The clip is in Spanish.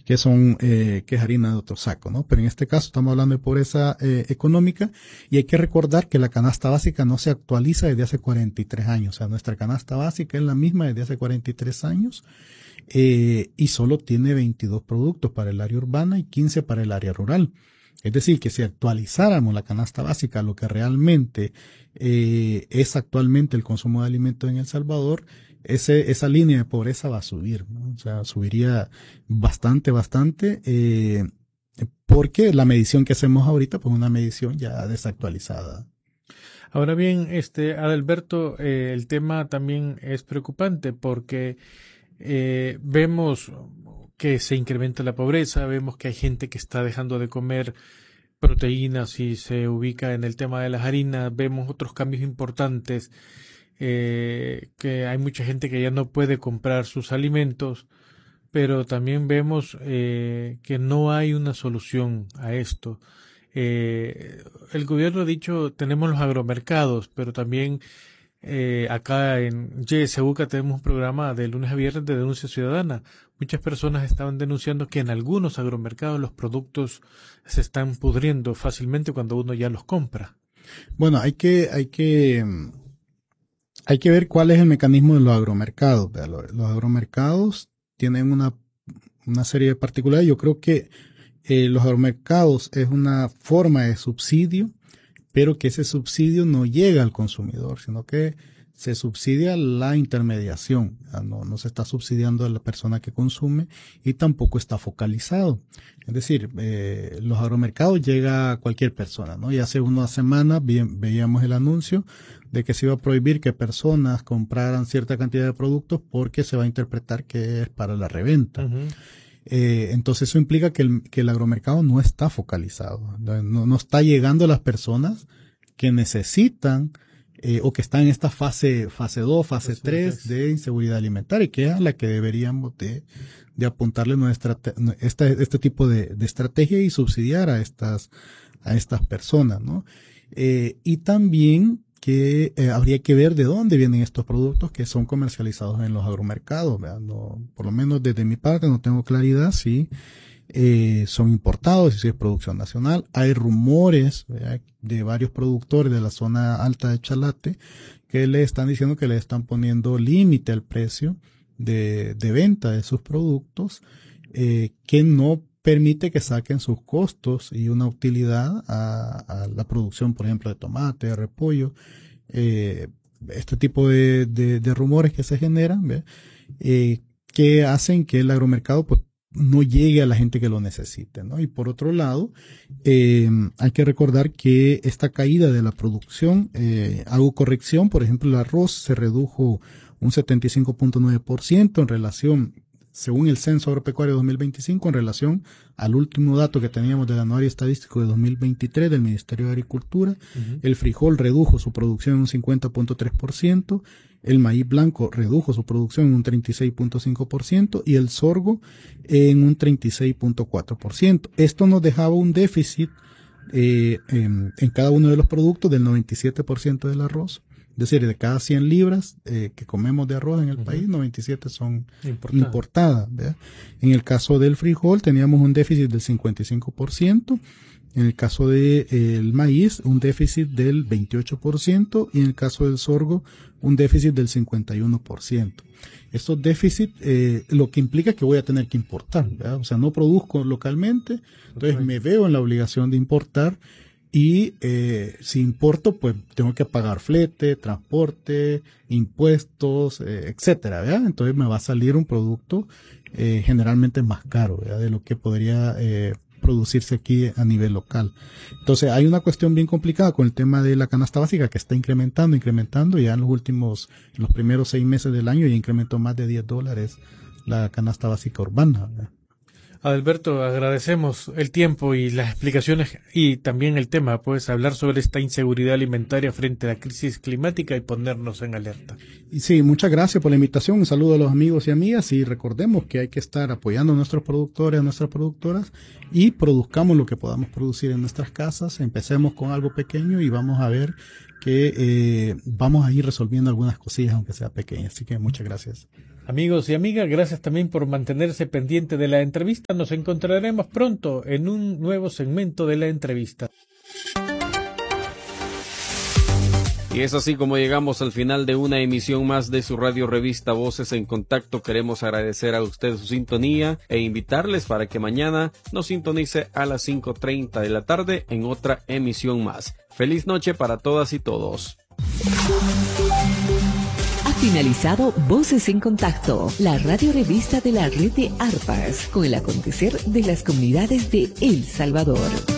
que es harina de otro saco, ¿no? Pero en este caso estamos hablando de pobreza económica, y hay que recordar que la canasta básica no se actualiza desde hace 43 años. O sea, nuestra canasta básica es la misma desde hace 43 años, y solo tiene 22 productos para el área urbana y 15 para el área rural. Es decir, que si actualizáramos la canasta básica a lo que realmente es actualmente el consumo de alimentos en El Salvador, esa línea de pobreza va a subir, ¿no? O sea, subiría bastante, porque la medición que hacemos ahorita, pues una medición ya desactualizada. Ahora bien, Adalberto, el tema también es preocupante porque vemos que se incrementa la pobreza, vemos que hay gente que está dejando de comer proteínas y se ubica en el tema de las harinas, vemos otros cambios importantes, que hay mucha gente que ya no puede comprar sus alimentos, pero también vemos que no hay una solución a esto. El gobierno ha dicho, tenemos los agromercados, pero también acá en YSUCA tenemos un programa de lunes a viernes de denuncia ciudadana. Muchas personas estaban denunciando que en algunos agromercados los productos se están pudriendo fácilmente cuando uno ya los compra. Bueno, hay que ver cuál es el mecanismo de los agromercados. Los agromercados tienen una serie de particularidades. Yo creo que los agromercados es una forma de subsidio, pero que ese subsidio no llega al consumidor, sino que se subsidia la intermediación. No se está subsidiando a la persona que consume, y tampoco está focalizado. Es decir, los agromercados llega a cualquier persona, ¿no? Y hace unas semanas veíamos el anuncio de que se iba a prohibir que personas compraran cierta cantidad de productos porque se va a interpretar que es para la reventa. Uh-huh. Entonces eso implica que el agromercado no está focalizado, no está llegando a las personas que necesitan o que están en esta fase 2, fase 3 de inseguridad alimentaria, que es a la que deberíamos de apuntarle este tipo de estrategia y subsidiar a estas personas, ¿no? Y también que habría que ver de dónde vienen estos productos que son comercializados en los agromercados. No, por lo menos desde mi parte no tengo claridad si son importados y si es producción nacional. Hay rumores, ¿verdad?, de varios productores de la zona alta de Chalate que le están diciendo que le están poniendo límite al precio de venta de sus productos, que no permite que saquen sus costos y una utilidad a la producción, por ejemplo, de tomate, de repollo. Este tipo de rumores que se generan, que hacen que el agromercado pues no llegue a la gente que lo necesite, ¿no? Y por otro lado, hay que recordar que esta caída de la producción, hago corrección, por ejemplo, el arroz se redujo un 75.9% en relación, según el Censo Agropecuario 2025, en relación al último dato que teníamos del Anuario Estadístico de 2023 del Ministerio de Agricultura. Uh-huh. El frijol redujo su producción en un 50.3%, el maíz blanco redujo su producción en un 36.5% y el sorgo en un 36.4%. Esto nos dejaba un déficit en cada uno de los productos del 97% del arroz. Es decir, de cada 100 libras que comemos de arroz en el país, 97 son importadas, ¿verdad? En el caso del frijol teníamos un déficit del 55%, en el caso del maíz un déficit del 28% y en el caso del sorgo un déficit del 51%. Estos déficits lo que implica que voy a tener que importar, ¿verdad? O sea, no produzco localmente, entonces me veo en la obligación de importar. Y si importo, pues tengo que pagar flete, transporte, impuestos, etcétera, ¿verdad? Entonces me va a salir un producto generalmente más caro, ¿verdad?, de lo que podría producirse aquí a nivel local. Entonces hay una cuestión bien complicada con el tema de la canasta básica que está incrementando ya en los primeros 6 meses del año, ya incrementó más de $10 la canasta básica urbana, ¿verdad? Adalberto, agradecemos el tiempo y las explicaciones y también el tema, pues hablar sobre esta inseguridad alimentaria frente a la crisis climática y ponernos en alerta. Y sí, muchas gracias por la invitación, un saludo a los amigos y amigas y recordemos que hay que estar apoyando a nuestros productores, a nuestras productoras y produzcamos lo que podamos producir en nuestras casas, empecemos con algo pequeño y vamos a ver que vamos a ir resolviendo algunas cosillas aunque sea pequeñas, así que muchas gracias. Amigos y amigas, gracias también por mantenerse pendiente de la entrevista. Nos encontraremos pronto en un nuevo segmento de la entrevista. Y es así como llegamos al final de una emisión más de su radio revista Voces en Contacto. Queremos agradecer a usted su sintonía e invitarles para que mañana nos sintonice a las 5:30 de la tarde en otra emisión más. Feliz noche para todas y todos. Ha finalizado Voces en Contacto, la radio revista de la red de ARPAS, con el acontecer de las comunidades de El Salvador.